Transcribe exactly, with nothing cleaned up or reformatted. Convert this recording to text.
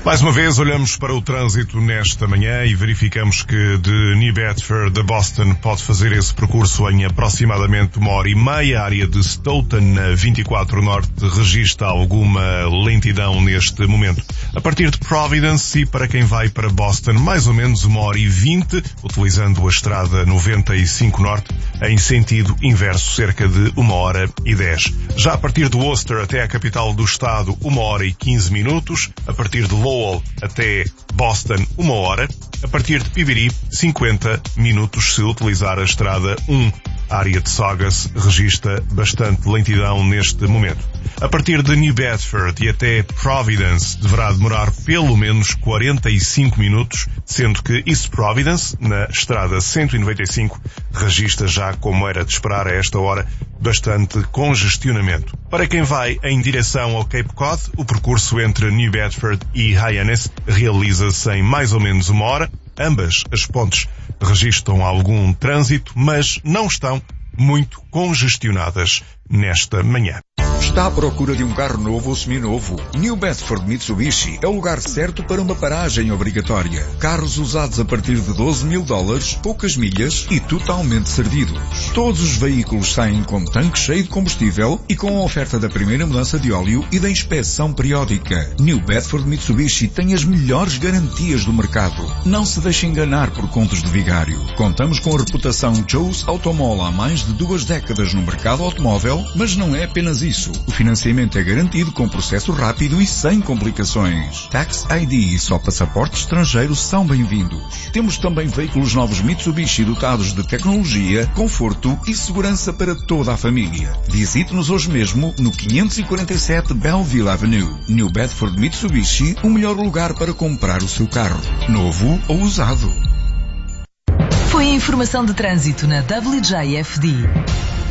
Mais uma vez olhamos para o trânsito nesta manhã e verificamos que de New Bedford a Boston pode fazer esse percurso em aproximadamente uma hora e meia. A área de Stoughton, na vinte e quatro Norte, registra alguma lentidão neste momento. A partir de Providence e para quem vai para Boston, mais ou menos uma hora e vinte, utilizando a estrada noventa e cinco Norte, em sentido inverso, cerca de uma hora e dez. Já a partir de Worcester até a capital do estado, uma hora e quinze minutos. A partir de Lowell até Boston, uma hora. A partir de Pibiri, cinquenta minutos se utilizar a estrada um. A área de Saugus registra bastante lentidão neste momento. A partir de New Bedford e até Providence deverá demorar pelo menos quarenta e cinco minutos, sendo que East Providence, na estrada cento e noventa e cinco, registra já, como era de esperar a esta hora, bastante congestionamento. Para quem vai em direção ao Cape Cod, o percurso entre New Bedford e Hyannis realiza-se em mais ou menos uma hora. Ambas as pontes registram algum trânsito, mas não estão muito congestionadas nesta manhã. Está à procura de um carro novo ou seminovo? New Bedford Mitsubishi é o lugar certo para uma paragem obrigatória. Carros usados a partir de doze mil dólares, poucas milhas e totalmente servidos. Todos os veículos saem com tanque cheio de combustível e com a oferta da primeira mudança de óleo e da inspeção periódica. New Bedford Mitsubishi tem as melhores garantias do mercado. Não se deixe enganar por contos de vigário. Contamos com a reputação Joe's Automall há mais de duas décadas no mercado automóvel, mas não é apenas isso. O financiamento é garantido com processo rápido e sem complicações. Tax I D e só passaporte estrangeiro são bem-vindos. Temos também veículos novos Mitsubishi dotados de tecnologia, conforto e segurança para toda a família. Visite-nos hoje mesmo no quinhentos e quarenta e sete Belleville Avenue. New Bedford Mitsubishi, o melhor lugar para comprar o seu carro, novo ou usado. Foi a informação de trânsito na W J F D.